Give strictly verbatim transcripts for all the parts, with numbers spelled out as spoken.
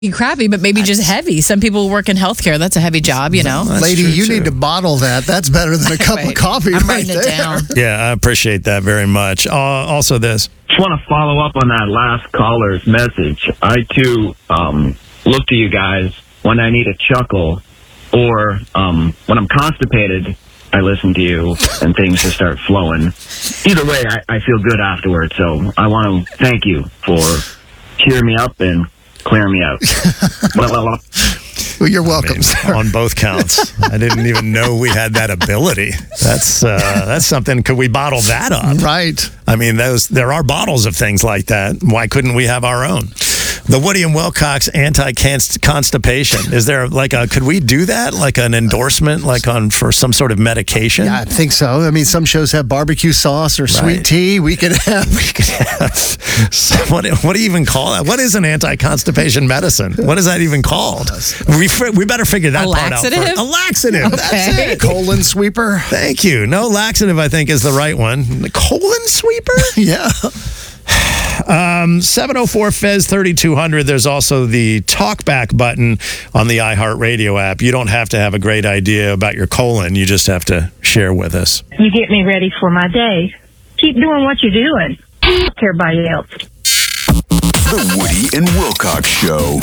crappy, but maybe just heavy. Some people work in healthcare. That's a heavy job, you know. That's Lady, true, you too. need to bottle that. That's better than a cup Wait, of coffee I'm right writing there. it down. Yeah, I appreciate that very much. Uh, also this. Just want to follow up on that last caller's message. I, too, um, look to you guys when I need a chuckle or um, when I'm constipated. I listen to you and things just start flowing. Either way, I, I feel good afterwards. So I want to thank you for cheering me up and clearing me out. Blah, blah, blah. Well, you're welcome, I mean, sir. on both counts. I didn't even know we had that ability. That's uh, that's something. Could we bottle that up? Right. I mean, those there are bottles of things like that. Why couldn't we have our own? The Woody and Wilcox anti-constipation. Is there like a, could we do that? Like an endorsement, like on for some sort of medication? Yeah, I think so. I mean, some shows have barbecue sauce or sweet Right. tea. We could have. We could have, so what, what do you even call that? What is an anti-constipation medicine? What is that even called? We fi- we better figure that A part out. laxative? first. A laxative. That's Okay. it. Colon sweeper. Thank you. No, laxative, I think, is the right one. The colon sweeper? Yeah. Um, seven oh four F E Z thirty-two hundred. There's also the talkback button on the iHeartRadio app. You don't have to have a great idea about your colon. You just have to share with us. You get me ready for my day. Keep doing what you're doing. Fuck everybody else. The Woody and Wilcox Show.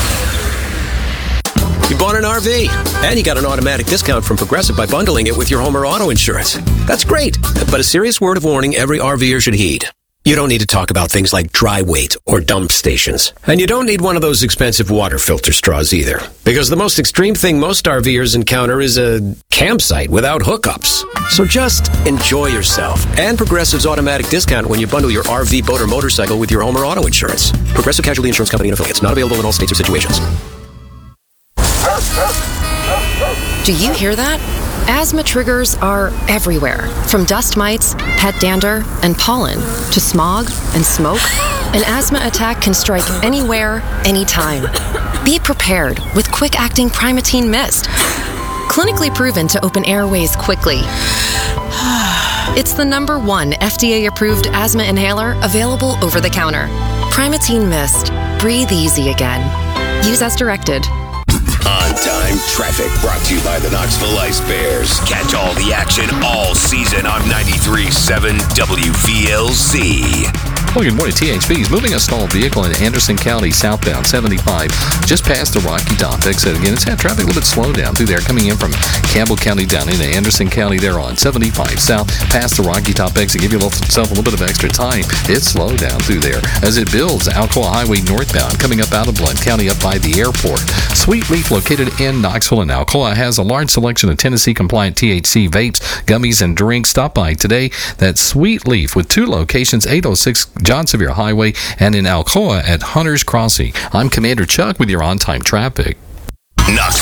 You bought an R V, and you got an automatic discount from Progressive by bundling it with your home or auto insurance. That's great, but a serious word of warning every RVer should heed. You don't need to talk about things like dry weight or dump stations. And you don't need one of those expensive water filter straws either. Because the most extreme thing most RVers encounter is a campsite without hookups. So just enjoy yourself. And Progressive's automatic discount when you bundle your R V, boat, or motorcycle with your home or auto insurance. Progressive Casualty Insurance Company and Affiliates. Not available in all states or situations. Do you hear that? Asthma triggers are everywhere, from dust mites, pet dander, and pollen, to smog and smoke. An asthma attack can strike anywhere, anytime. Be prepared with quick-acting Primatene Mist. Clinically proven to open airways quickly. It's the number one F D A-approved asthma inhaler available over the counter. Primatene Mist. Breathe easy again. Use as directed. On-time traffic brought to you by the Knoxville Ice Bears. Catch all the action all season on ninety-three point seven W V L Z. Well, good morning. T H P is moving a stalled vehicle in Anderson County southbound seventy-five, just past the Rocky Top exit. Again, it's had traffic a little bit slowed down through there, coming in from Campbell County down into Anderson County there on seventy-five south, past the Rocky Top exit. Give yourself a little bit of extra time. It's slowed down through there as it builds. Alcoa Highway northbound, coming up out of Blount County up by the airport. Sweet Leaf, located in Knoxville and Alcoa, has a large selection of Tennessee-compliant T H C vapes, gummies, and drinks. Stop by today. That's Sweet Leaf with two locations, eight oh six John Sevier Highway and in Alcoa at Hunter's Crossing. I'm Commander Chuck with your on-time traffic. Knoxville.